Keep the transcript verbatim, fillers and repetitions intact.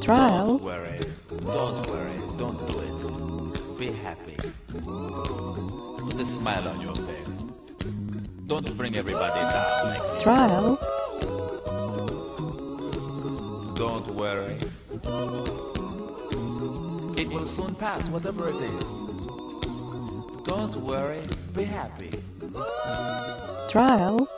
Trial. Don't worry, don't worry, don't do it. Be happy. Put a smile on your face. Don't bring everybody down like this. Trial. Don't worry. It will soon pass, whatever it is. Don't worry, be happy. Trial.